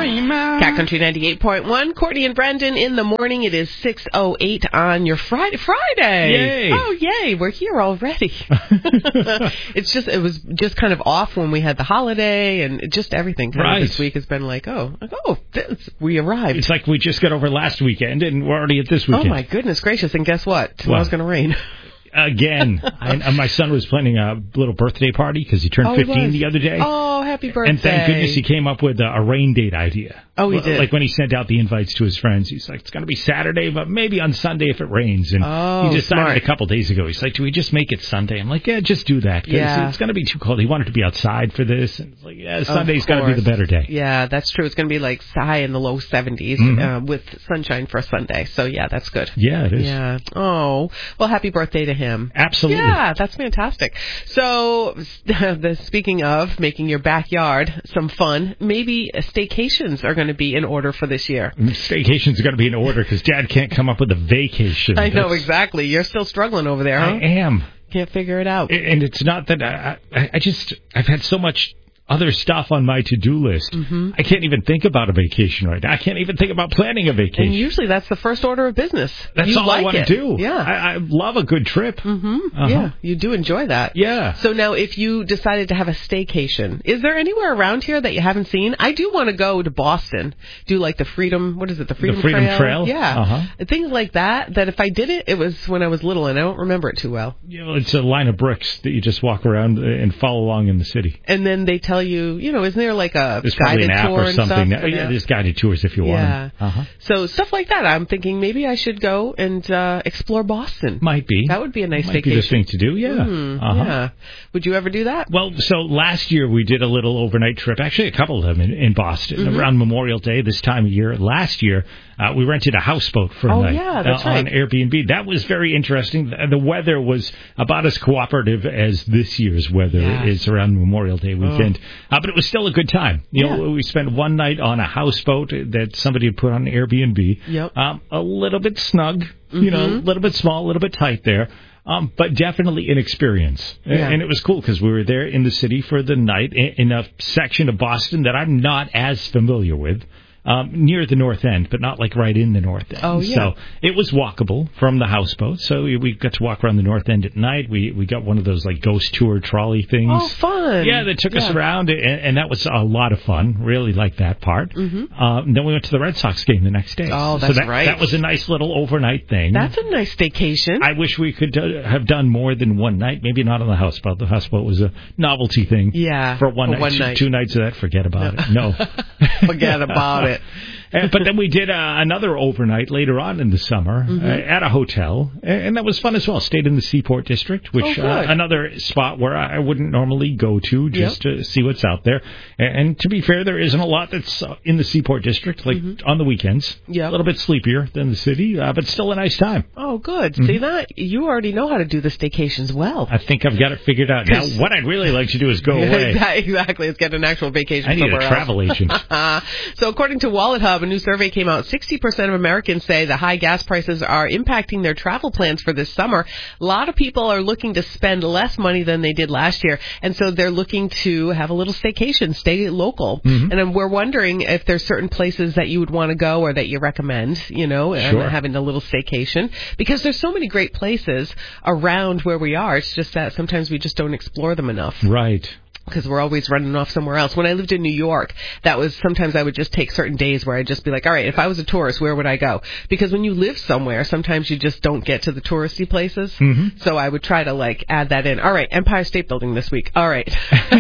Cat Country 98.1. Courtney and Brendan in the morning. It is 6:08 on your Friday. Yay. Oh, yay. We're here already. It was just kind of off when we had the holiday and just everything. Kind of this week has been we arrived. It's like we just got over last weekend and we're already at this weekend. Oh, my goodness gracious. And guess what? Tomorrow's going to rain. Again. My son was planning a little birthday party because he turned 15 the other day. Oh, happy birthday. And thank goodness he came up with a rain date idea. Oh, he did? Like when he sent out the invites to his friends, he's like, it's going to be Saturday, but maybe on Sunday if it rains. And he decided a couple days ago, he's like, do we just make it Sunday? I'm like, yeah, just do that because it's going to be too cold. He wanted to be outside for this. And it's like, yeah, Sunday's got to be the better day. Yeah, that's true. It's going to be like high in the low 70s with sunshine for a Sunday. So, yeah, that's good. Yeah, it is. Yeah. Oh, well, happy birthday to him. Absolutely. Yeah, that's fantastic. So, speaking of making your backyard some fun, maybe staycations are going to be in order for this year. Staycations are going to be in order because Dad can't come up with a vacation. I know, exactly. You're still struggling over there, huh? I am. Can't figure it out. And it's not that I've had so much other stuff on my to-do list. I can't even think about a vacation right now. I can't even think about planning a vacation. And usually that's the first order of business. That's all I want to do. Yeah. I love a good trip. Yeah, you do enjoy that. Yeah. So now if you decided to have a staycation, is there anywhere around here that you haven't seen? I do want to go to Boston, do like the Freedom Trail? Yeah. Things like that if I did it was when I was little and I don't remember it too well. You know, it's a line of bricks that you just walk around and follow along in the city. And then they tell you, isn't there like a there's guided an app tour or something? And stuff? Yeah, there's guided tours if you want them. So stuff like that. I'm thinking maybe I should go and explore Boston. Might be. That would be a nice Might vacation. Be the thing to do, yeah. Yeah. Would you ever do that? Well, so last year we did a little overnight trip, actually a couple of them in Boston, around Memorial Day this time of year. Last year, we rented a houseboat for a night on Airbnb. That was very interesting. The weather was about as cooperative as this year's weather is around Memorial Day weekend. But it was still a good time. You know, we spent one night on a houseboat that somebody had put on Airbnb. Yep. A little bit snug, a little bit small, a little bit tight there. But definitely an experience. Yeah. And it was cool because we were there in the city for the night in a section of Boston that I'm not as familiar with. Near the North End, but not like right in the North End. Oh, yeah. So it was walkable from the houseboat. So we got to walk around the North End at night. We got one of those like ghost tour trolley things. Oh, fun. Yeah, that took us around, and that was a lot of fun. Really liked that part. Then we went to the Red Sox game the next day. Oh, that's right. That was a nice little overnight thing. That's a nice staycation. I wish we could have done more than one night. Maybe not on the houseboat. The houseboat was a novelty thing. Yeah. For one night. Two nights of that, forget about it. No. Forget about it. But then we did another overnight later on in the summer at a hotel, and that was fun as well. Stayed in the Seaport District, which another spot where I wouldn't normally go to just to see what's out there. And to be fair, there isn't a lot that's in the Seaport District, like on the weekends. Yeah, a little bit sleepier than the city, but still a nice time. Oh, good. See that? You already know how to do the staycations well. I think I've got it figured out. Now, what I'd really like to do is go away. Exactly. Let's get an actual vacation somewhere else. I need a travel agent. So according to Wallet Hub, a new survey came out. 60% of Americans say the high gas prices are impacting their travel plans for this summer. A lot of people are looking to spend less money than they did last year, and so they're looking to have a little staycation, stay local. And we're wondering if there's certain places that you would want to go or that you recommend, having a little staycation, because there's so many great places around where we are. It's just that sometimes we just don't explore them enough. Right. Because we're always running off somewhere else. When I lived in New York, sometimes I would just take certain days where I'd just be like, all right, if I was a tourist, where would I go? Because when you live somewhere, sometimes you just don't get to the touristy places. So I would try to add that in. All right, Empire State Building this week. All right.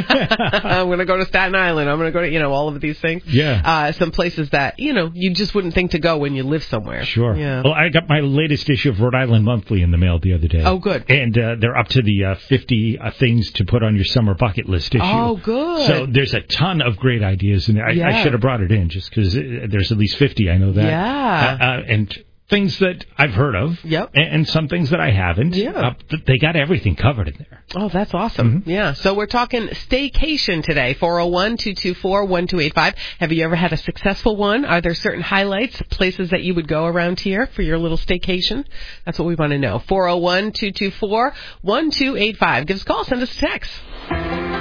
I'm going to go to Staten Island. I'm going to go to, all of these things. Yeah. Some places that, you just wouldn't think to go when you live somewhere. Sure. Yeah. Well, I got my latest issue of Rhode Island Monthly in the mail the other day. Oh, good. And they're up to the 50 things to put on your summer bucket list issue. Oh, good. So there's a ton of great ideas in there. I should have brought it in just because there's at least 50. I know that. Yeah. And things that I've heard of. Yep. And some things that I haven't. Yeah. They got everything covered in there. Oh, that's awesome. Yeah. So we're talking staycation today. 401-224-1285. Have you ever had a successful one? Are there certain highlights, places that you would go around here for your little staycation? That's what we want to know. 401-224-1285. Give us a call. Send us a text.